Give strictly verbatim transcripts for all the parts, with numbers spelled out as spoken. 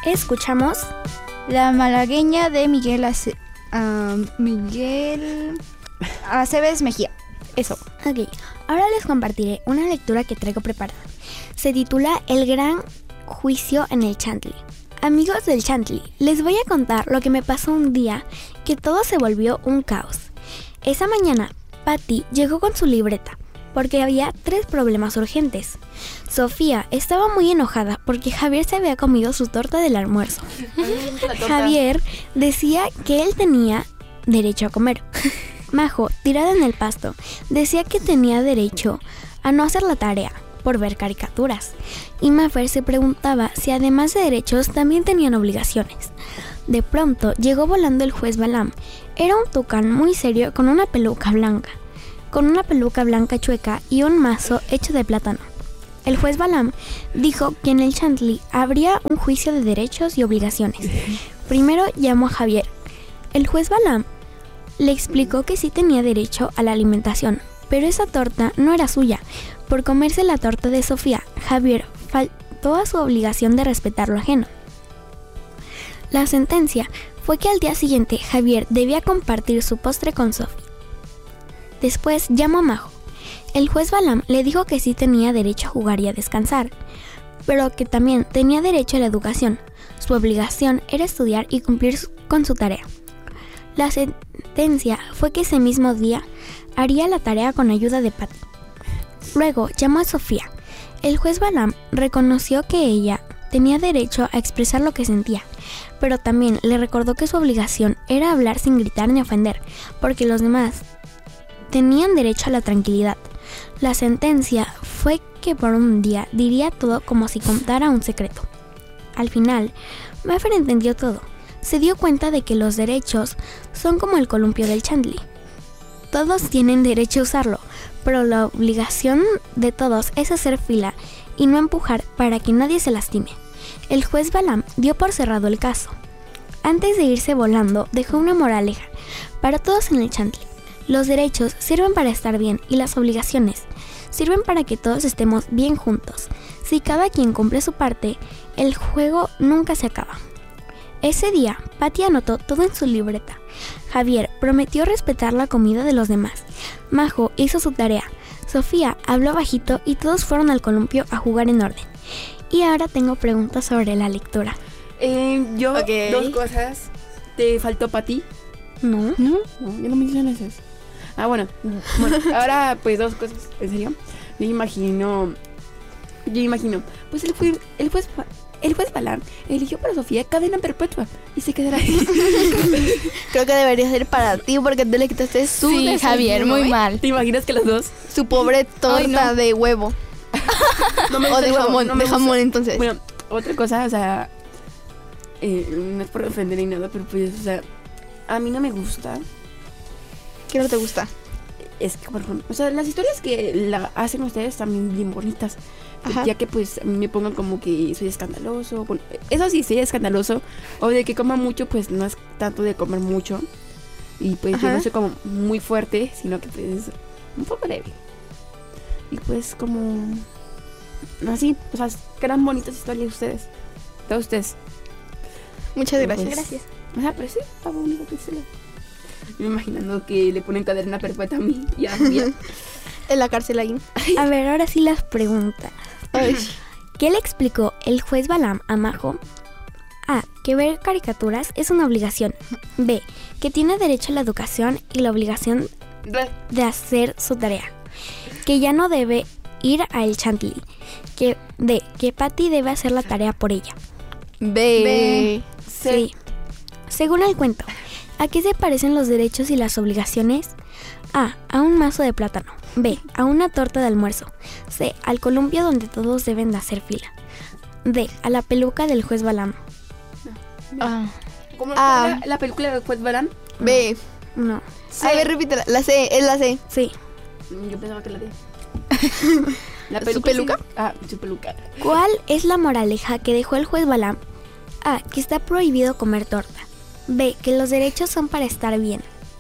escuchamos La malagueña de Miguel Ace- uh, Miguel Aceves Mejía. Eso. Ok, ahora les compartiré una lectura que traigo preparada. Se titula El gran juicio en el Chantilly. Amigos del Chantilly, les voy a contar lo que me pasó un día que todo se volvió un caos. Esa mañana, Patty llegó con su libreta porque había tres problemas urgentes. Sofía estaba muy enojada porque Javier se había comido su torta del almuerzo. Javier decía que él tenía derecho a comer. Majo, tirada en el pasto, decía que tenía derecho a no hacer la tarea por ver caricaturas. Y Mafer se preguntaba si además de derechos también tenían obligaciones. De pronto llegó volando el juez Balam. Era un tucán muy serio con una peluca blanca, con una peluca blanca chueca y un mazo hecho de plátano. El juez Balam dijo que en el Chantilly habría un juicio de derechos y obligaciones. Primero llamó a Javier. El juez Balam le explicó que sí tenía derecho a la alimentación, pero esa torta no era suya. Por comerse la torta de Sofía, Javier faltó a su obligación de respetar lo ajeno. La sentencia fue que al día siguiente Javier debía compartir su postre con Sofía. Después llamó a Majo. El juez Balam le dijo que sí tenía derecho a jugar y a descansar, pero que también tenía derecho a la educación. Su obligación era estudiar y cumplir con su tarea. La sentencia fue que ese mismo día haría la tarea con ayuda de Patty. Luego llamó a Sofía. El juez Balam reconoció que ella tenía derecho a expresar lo que sentía, pero también le recordó que su obligación era hablar sin gritar ni ofender, porque los demás tenían derecho a la tranquilidad. La sentencia fue que por un día diría todo como si contara un secreto. Al final, Mafer entendió todo. Se dio cuenta de que los derechos son como el columpio del Chantilly. Todos tienen derecho a usarlo, pero la obligación de todos es hacer fila y no empujar para que nadie se lastime. El juez Balam dio por cerrado el caso. Antes de irse volando, dejó una moraleja para todos en el Chantilly. Los derechos sirven para estar bien y las obligaciones sirven para que todos estemos bien juntos. Si cada quien cumple su parte, el juego nunca se acaba. Ese día, Patty anotó todo en su libreta. Javier prometió respetar la comida de los demás. Majo hizo su tarea. Sofía habló bajito y todos fueron al columpio a jugar en orden. Y ahora tengo preguntas sobre la lectura. Eh, yo, Okay. dos cosas. ¿Te faltó Patty? ¿No? No, no, ya no mencionas eso. Ah, bueno, bueno, ahora pues dos cosas, ¿en serio? Yo imagino, yo imagino, pues el juez, el juez, el juez Balam eligió para Sofía cadena perpetua y se quedará así. Creo que debería ser para ti porque tú le quitaste su Sí, desayuno, Javier, muy ¿eh? mal. ¿Te imaginas que los dos? Su pobre torta Ay, no. de huevo. No me O gusta de el huevo, jamón, no me de gusta. jamón entonces. Bueno, otra cosa, o sea, eh, no es por ofender ni nada, pero pues, o sea, a mí no me gusta. ¿Qué no te gusta? Es que, por ejemplo, o sea, las historias que la hacen ustedes también bien bonitas. Ajá. Ya que pues a mí me pongan como que soy escandaloso. Bueno, eso sí, soy escandaloso. O de que coma mucho, pues no es tanto de comer mucho. Y pues yo Ajá. no soy como muy fuerte, sino que pues un poco débil. Y pues como así, o sea, crean bonitas historias ustedes. Todos ustedes. Muchas Y, gracias. pues, Gracias. Ajá, pero sí, está bonito que se le... Me imaginando que le ponen cadena perpetua a mí. Ya, ya. En la cárcel ahí. A ver, ahora sí las preguntas. Ay. ¿Qué le explicó el juez Balam a Majo? A. Que ver caricaturas es una obligación. B. Que tiene derecho a la educación y la obligación de hacer su tarea. Que ya no debe ir a el Chantilly. Que D. Que Patty debe hacer la tarea por ella. B. B. Sí. Según el cuento, ¿a qué se parecen los derechos y las obligaciones? A. A un mazo de plátano. B. A una torta de almuerzo. C. Al columpio donde todos deben de hacer fila. D. A la peluca del juez Balam. Ah. ¿Cómo Ah. la, la película de juez Balam? B. No. A ver, repítela. La C, es la C. Sí. Yo pensaba que la D. La ¿Su peluca? sí. Ah, su peluca. ¿Cuál es la moraleja que dejó el juez Balam? A. Que está prohibido comer torta. B. Que los derechos son para estar bien.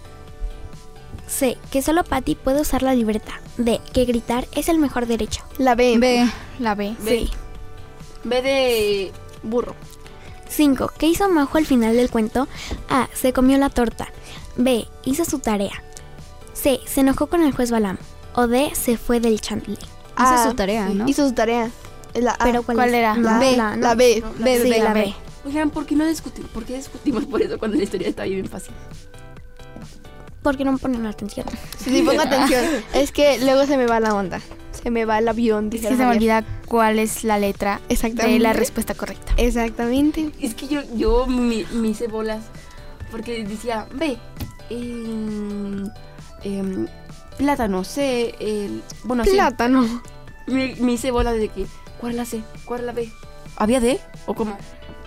C. Que solo Patty puede usar la libreta. D. Que gritar es el mejor derecho. La B. B. La B. B. Sí. B de Burro. cinco. ¿Qué hizo Majo al final del cuento? A. Se comió la torta. B. Hizo su tarea. C. Se enojó con el juez Balam. O D. Se fue del Chantley. Ah, Hizo su tarea, ¿no? Hizo su tarea. Es la A. Pero ¿cuál, ¿cuál es? era? La, La, B, la, la no. B, No, B, Sí, B, la B. B. Oigan, ¿por qué no discutimos? ¿Por qué discutimos por eso cuando la historia está bien fácil? ¿Por qué no ponen atención? Sí, ponga atención. Es que luego se me va la onda. Se me va el avión, Es dice que se me Javier. olvida cuál es la letra de Exactamente. la respuesta correcta. Exactamente. Es que yo, yo me, me hice bolas porque decía, ve, em, em, plátano, C, el, bueno, sí, Plátano. me, me hice bolas de que, ¿cuál es la C? ¿Cuál es la B? ¿Había D? ¿O cómo?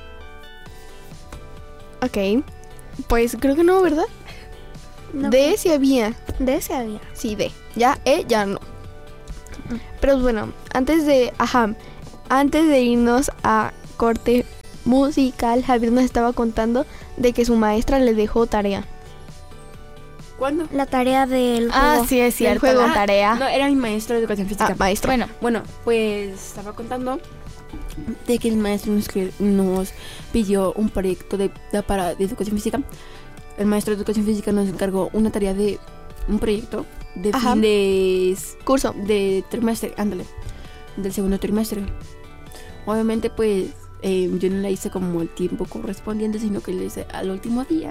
Ok. Pues creo que no, ¿verdad? No, D sí había. D se había. Sí, D. Ya, E, ya no. Pero bueno, antes de, ajá, antes de irnos a corte musical, Javier nos estaba contando de que su maestra le dejó tarea. ¿Cuándo? La tarea del Ah, juego. sí, es cierto, juego. la tarea. No, era mi maestro de educación física. Ah, maestra. Bueno, Bueno, pues estaba contando de que el maestro nos, cre- nos pidió un proyecto de, de, para, de educación física. El maestro de educación física nos encargó una tarea de un proyecto de Ajá. fin de, Curso. de trimestre, ándale, del segundo trimestre. Obviamente, pues eh, yo no la hice como el tiempo correspondiente, sino que la hice al último día.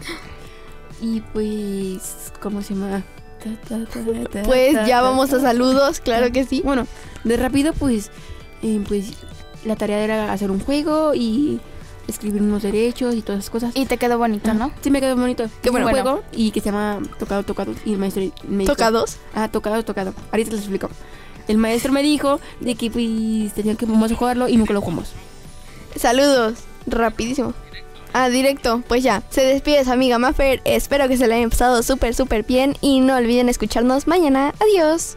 Y pues, ¿cómo se llama? Ta, ta, ta, ta, Pues ta, ya ta, vamos a ta. saludos, claro que sí. Bueno, de rápido, pues, eh, pues la tarea era hacer un juego y escribir unos derechos y todas esas cosas. y te quedó bonito, ¿no? Sí, me quedó bonito. Qué bueno. Un juego y que se llama Tocado, Tocado. Y el maestro me dijo... ¿Tocados? Ah, Tocado, Tocado. Ahorita les explico. El maestro me dijo de que pues tenían que vamos a jugarlo y nunca lo jugamos. Saludos. Rapidísimo. Ah, directo. Pues ya. Se despide su amiga Mafer. Espero que se la hayan pasado súper, súper bien. Y no olviden escucharnos mañana. Adiós.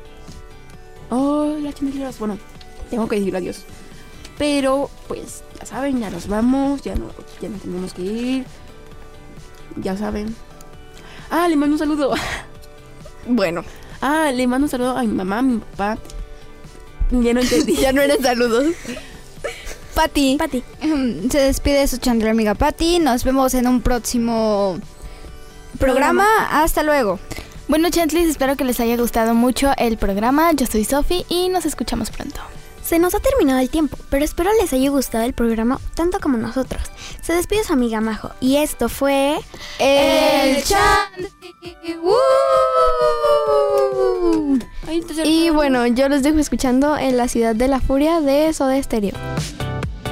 Hola, chinileros. Bueno, tengo que decir adiós. Pero, pues, ya saben, ya nos vamos. Ya no, ya no tenemos que ir. Ya saben. Ah, le mando un saludo. Bueno. Ah, le mando un saludo a mi mamá, a mi papá. Ya no entendí. Ya no eran saludos. Pati. Pati. Se despide su Chandler amiga Patty. Nos vemos en un próximo programa. Hasta luego. Bueno, Chantlis, espero que les haya gustado mucho el programa. Yo soy Sofi y nos escuchamos pronto. Se nos ha terminado el tiempo, pero espero les haya gustado el programa tanto como nosotros. Se despide su amiga Majo y esto fue... El Chantlis. Ay, entonces- Y bueno, yo los dejo escuchando en La Ciudad de la Furia de Soda Stereo.